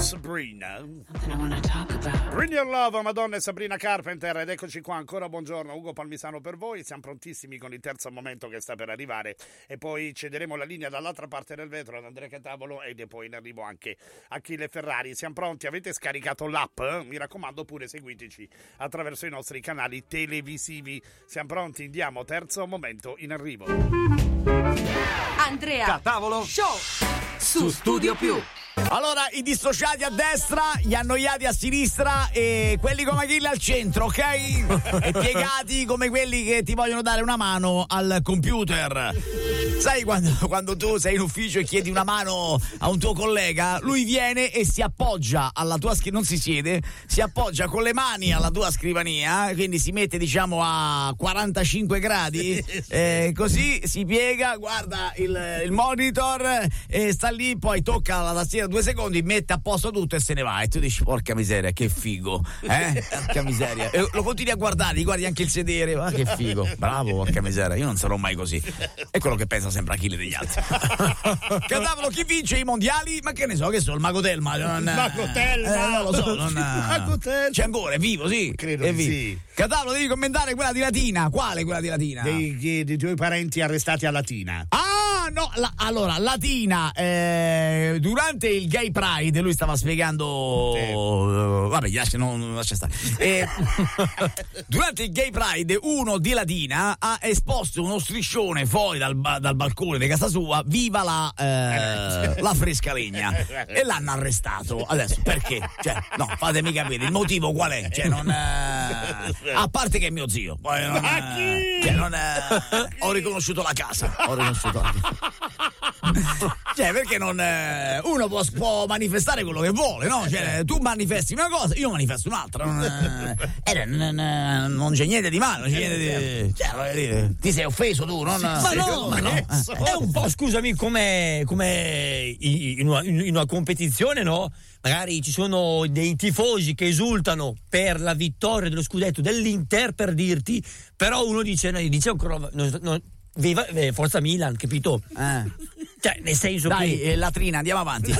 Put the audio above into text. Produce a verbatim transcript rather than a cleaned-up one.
Sabrina. Bring Your Love, Madonna e Sabrina Carpenter. Ed eccoci qua ancora, buongiorno, Ugo Palmisano per voi. Siamo prontissimi con il terzo momento che sta per arrivare e poi cederemo la linea dall'altra parte del vetro ad Andrea Catavolo ed è poi in arrivo anche Achille Ferrari. Siamo pronti? Avete scaricato l'app? Mi raccomando, pure seguiteci attraverso i nostri canali televisivi. Siamo pronti? Andiamo, terzo momento in arrivo. Andrea Catavolo Show su Studio Più. Allora, i dissociati a destra, gli annoiati a sinistra e quelli come Achille al centro, ok? E piegati come quelli che ti vogliono dare una mano al computer. Sai quando, quando tu sei in ufficio e chiedi una mano a un tuo collega, lui viene e si appoggia alla tua scrivania, non si siede, si appoggia con le mani alla tua scrivania, quindi si mette diciamo a quarantacinque gradi, eh, così si piega, guarda il, il monitor e sta lì, poi tocca la tastiera due secondi, mette a posto tutto e se ne va e tu dici porca miseria che figo, eh? Porca miseria, e lo continui a guardare, gli guardi anche il sedere, ma che figo, bravo, porca miseria, io non sarò mai così. È quello che pensa sempre Achille degli altri. Catavolo, chi vince i mondiali? Ma che ne so, che so, il Mago Telma non, Mago Telma eh, non lo so, non, Mago Telma c'è ancora, è vivo, sì, credo è di vivo. sì. Catavolo, devi commentare quella di Latina. Quale quella di Latina? Dei, dei, dei tuoi parenti arrestati a Latina. Ah, no, la, allora, Latina, eh, durante il Gay Pride, lui stava spiegando, eh. uh, vabbè, lascia, non lascia stare. Eh, durante il Gay Pride, uno di Latina ha esposto uno striscione fuori dal, dal balcone di casa sua, viva la, eh, la frescalegna, e l'hanno arrestato. Adesso, perché? Cioè, no, fatemi capire, il motivo qual è? Cioè, non, eh, a parte che è mio zio, poi non, eh, cioè, non, eh, ho riconosciuto la casa, ho riconosciuto la casa. Cioè, perché non eh, uno può, può manifestare quello che vuole, no? Cioè, tu manifesti una cosa, io manifesto un'altra. Non, eh, non, non c'è niente di male, non c'è niente di. Cioè, voglio dire, ti sei offeso tu, non. Ma no, ma no. È un po', scusami, come, come in, una, in una competizione, no? Magari ci sono dei tifosi che esultano per la vittoria dello scudetto dell'Inter, per dirti, però uno dice, no, dice ancora, no, no, viva, eh, forza Milan, capito? Eh. Cioè, nel senso Dai, che eh, latrina, andiamo avanti.